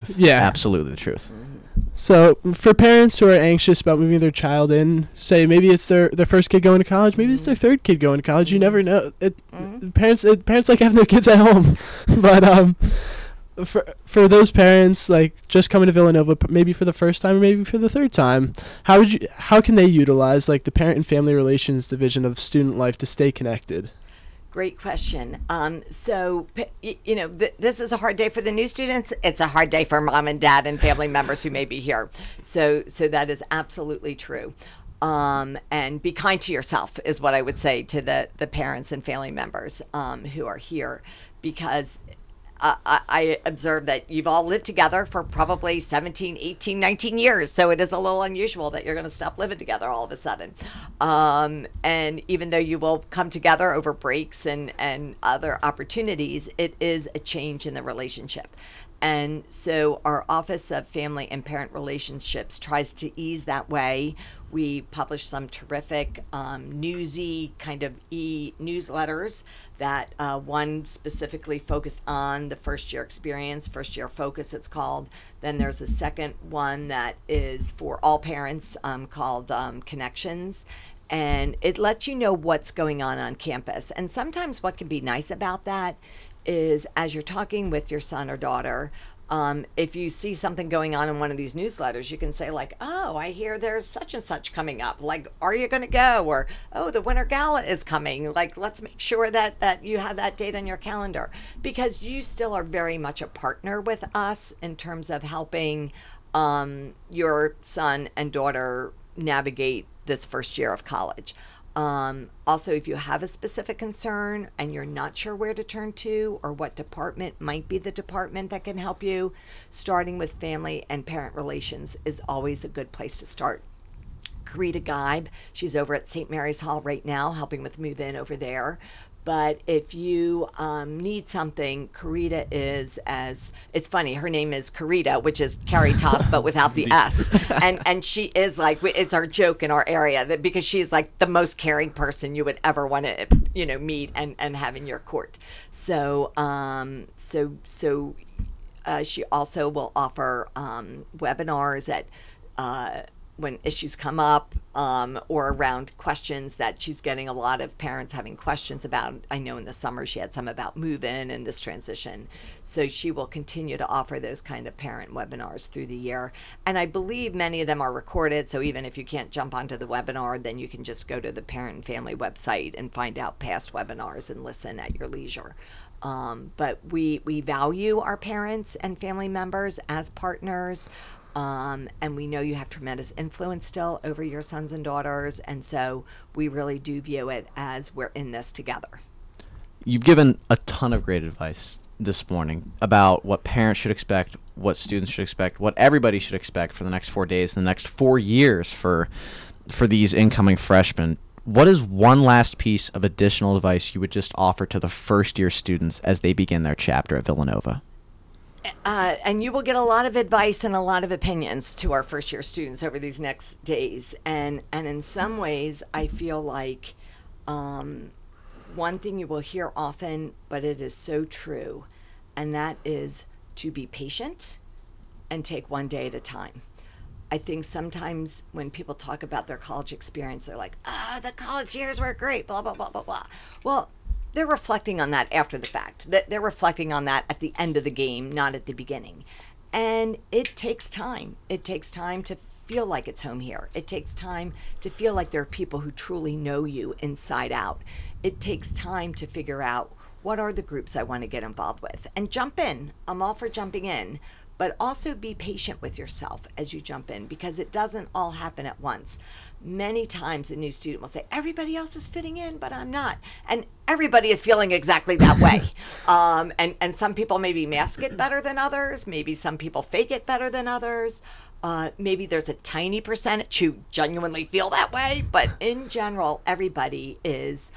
truth. Yeah. Absolutely the truth. So for parents who are anxious about moving their child in, say maybe it's their first kid going to college, maybe it's their third kid going to college. You never know. Parents like having their kids at home, but for those parents like just coming to Villanova, maybe for the first time or maybe for the third time, how can they utilize like the parent and family relations division of student life to stay connected? Great question. This is a hard day for the new students. It's a hard day for mom and dad and family members who may be here. So that is absolutely true. And be kind to yourself is what I would say to the parents and family members who are here, because I observe that you've all lived together for probably 17, 18, 19 years. So it is a little unusual that you're going to stop living together all of a sudden. And even though you will come together over breaks and other opportunities, it is a change in the relationship. And so our Office of Family and Parent Relationships tries to ease that way. We publish some terrific newsy kind of e-newsletters that one specifically focused on the first year experience, first year focus it's called. Then there's a second one that is for all parents called Connections. And it lets you know what's going on campus. And sometimes what can be nice about that is as you're talking with your son or daughter, if you see something going on in one of these newsletters, you can say like, oh, I hear there's such and such coming up. Like, are you going to go? Or, oh, the Winter Gala is coming. Like, let's make sure that you have that date on your calendar, because you still are very much a partner with us in terms of helping your son and daughter navigate this first year of college. Also, if you have a specific concern and you're not sure where to turn to or what department might be the department that can help you, starting with family and parent relations is always a good place to start. Karita Geib, she's over at St. Mary's Hall right now, helping with move-in over there. But if you need something, Karita is it's funny, her name is Karita, which is Caritas, but without the S. And she is like, it's our joke in our area, that because she's like the most caring person you would ever want to, meet and have in your court. So, she also will offer webinars at when issues come up or around questions that she's getting a lot of parents having questions about. I know in the summer she had some about move-in and this transition. So she will continue to offer those kind of parent webinars through the year. And I believe many of them are recorded. So even if you can't jump onto the webinar, then you can just go to the parent and family website and find out past webinars and listen at your leisure. But we value our parents and family members as partners. And we know you have tremendous influence still over your sons and daughters, and so we really do view it as we're in this together. You've given a ton of great advice this morning about what parents should expect, what students should expect, what everybody should expect for the next 4 days, the next 4 years for these incoming freshmen. What is one last piece of additional advice you would just offer to the first-year students as they begin their chapter at Villanova? And you will get a lot of advice and a lot of opinions to our first year students over these next days. And in some ways, I feel like one thing you will hear often, but it is so true, and that is to be patient and take one day at a time. I think sometimes when people talk about their college experience, they're like, the college years were great, blah, blah, blah, blah, blah. Well, they're reflecting on that after the fact. They're reflecting on that at the end of the game, not at the beginning. And it takes time. It takes time to feel like it's home here. It takes time to feel like there are people who truly know you inside out. It takes time to figure out what are the groups I want to get involved with. And jump in. I'm all for jumping in. But also be patient with yourself as you jump in, because it doesn't all happen at once. Many times a new student will say, everybody else is fitting in, but I'm not. And everybody is feeling exactly that way. And some people maybe mask it better than others. Maybe some people fake it better than others. Maybe there's a tiny percentage who genuinely feel that way. But in general, everybody is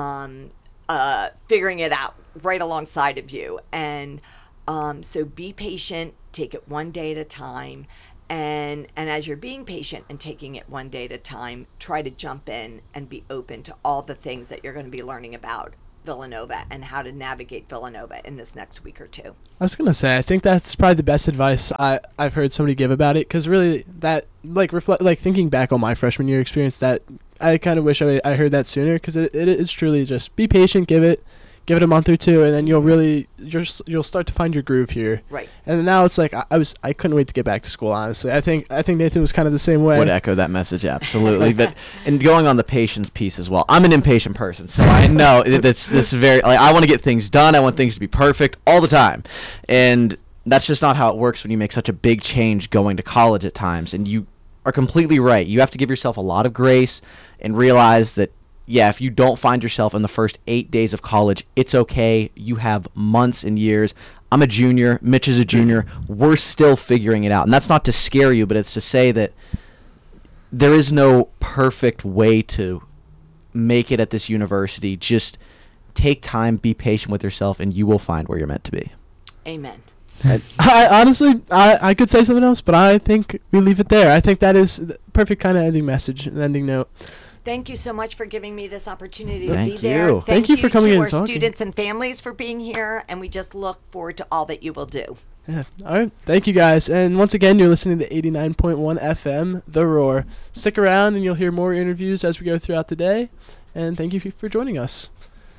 figuring it out right alongside of you. And so be patient, take it one day at a time. And as you're being patient and taking it one day at a time, try to jump in and be open to all the things that you're going to be learning about Villanova and how to navigate Villanova in this next week or two. I was gonna say, I think that's probably the best advice I've heard somebody give about it, because really that thinking back on my freshman year experience, that I kind of wish I heard that sooner, because it is truly just be patient, give it a month or two, and then you'll start to find your groove here. Right. And now it's like I couldn't wait to get back to school. Honestly, I think Nathan was kind of the same way. Would echo that message absolutely. But and going on the patience piece as well, I'm an impatient person, so I know that's very I want to get things done. I want things to be perfect all the time, and that's just not how it works when you make such a big change going to college at times. And you are completely right. You have to give yourself a lot of grace and realize that. Yeah, if you don't find yourself in the first 8 days of college, it's okay. You have months and years. I'm a junior. Mitch is a junior. We're still figuring it out. And that's not to scare you, but it's to say that there is no perfect way to make it at this university. Just take time, be patient with yourself, and you will find where you're meant to be. Amen. I honestly, I could say something else, but I think we leave it there. I think that is the perfect kind of ending message, an ending note. Thank you so much for giving me this opportunity to Thank be you. there. Thank you for coming to in our and talking. students and families for being here, and we just look forward to all that you will do. Yeah. All right. Thank you, guys. And once again, you're listening to 89.1 FM, The Roar. Stick around, and you'll hear more interviews as we go throughout the day. And thank you for joining us.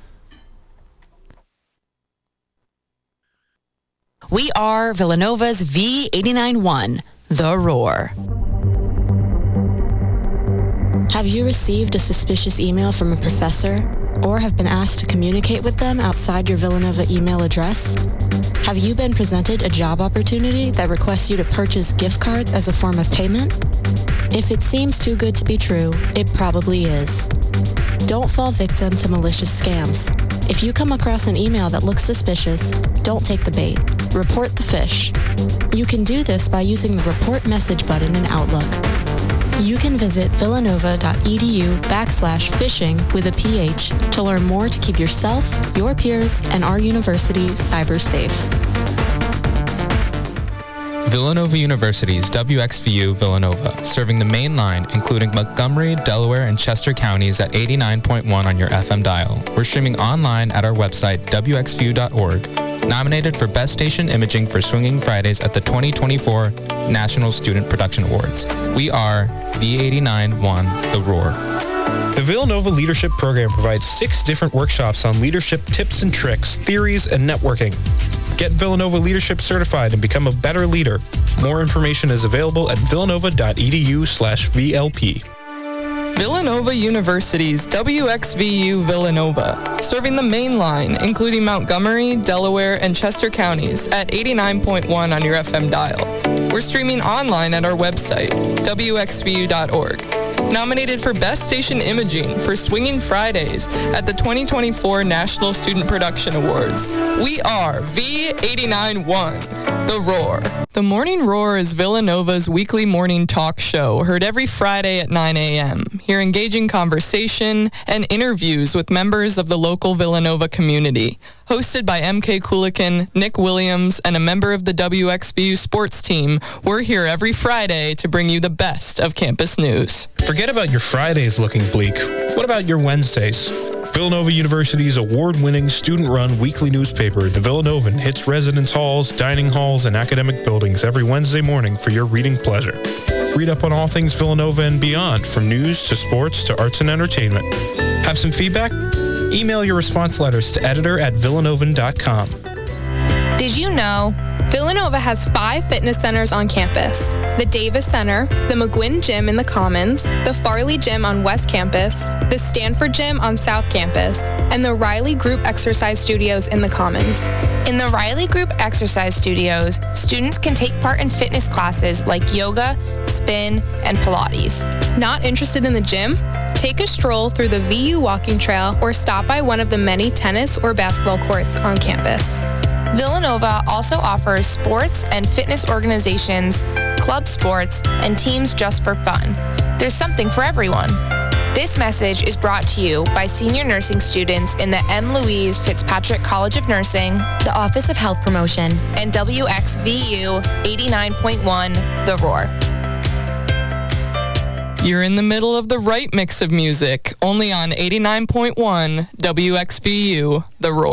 We are Villanova's V89.1, The Roar. Have you received a suspicious email from a professor or have been asked to communicate with them outside your Villanova email address? Have you been presented a job opportunity that requests you to purchase gift cards as a form of payment? If it seems too good to be true, it probably is. Don't fall victim to malicious scams. If you come across an email that looks suspicious, don't take the bait. Report the fish. You can do this by using the Report Message button in Outlook. You can visit villanova.edu/phishing with a PH to learn more to keep yourself, your peers, and our university cyber safe. Villanova University's WXVU Villanova, serving the main line, including Montgomery, Delaware, and Chester counties at 89.1 on your FM dial. We're streaming online at our website, wxvu.org. Nominated for Best Station Imaging for Swinging Fridays at the 2024 National Student Production Awards. We are V89.1 The Roar. The Villanova Leadership Program provides 6 different workshops on leadership tips and tricks, theories, and networking. Get Villanova Leadership certified and become a better leader. More information is available at villanova.edu/VLP. Villanova University's WXVU Villanova, serving the main line, including Montgomery, Delaware, and Chester counties at 89.1 on your FM dial. We're streaming online at our website, wxvu.org. Nominated for Best Station Imaging for Swinging Fridays at the 2024 National Student Production Awards. We are V89.1, The Roar. The Morning Roar is Villanova's weekly morning talk show, heard every Friday at 9 a.m. Hear engaging conversation and interviews with members of the local Villanova community. Hosted by MK Kulikin, Nick Williams, and a member of the WXVU sports team, we're here every Friday to bring you the best of campus news. Forget about your Fridays looking bleak. What about your Wednesdays? Villanova University's award-winning student-run weekly newspaper, The Villanovan, hits residence halls, dining halls, and academic buildings every Wednesday morning for your reading pleasure. Read up on all things Villanova and beyond, from news to sports to arts and entertainment. Have some feedback? Email your response letters to editor@villanovan.com. Did you know Villanova has 5 fitness centers on campus? The Davis Center, the McGuinn Gym in the Commons, the Farley Gym on West Campus, the Stanford Gym on South Campus, and the Riley Group Exercise Studios in the Commons. In the Riley Group Exercise Studios, students can take part in fitness classes like yoga, spin, and Pilates. Not interested in the gym? Take a stroll through the VU walking trail or stop by one of the many tennis or basketball courts on campus. Villanova also offers sports and fitness organizations, club sports, and teams just for fun. There's something for everyone. This message is brought to you by senior nursing students in the M. Louise Fitzpatrick College of Nursing, The Office of Health Promotion, and WXVU 89.1 The Roar. You're in the middle of the right mix of music, only on 89.1 WXVU, The Roar.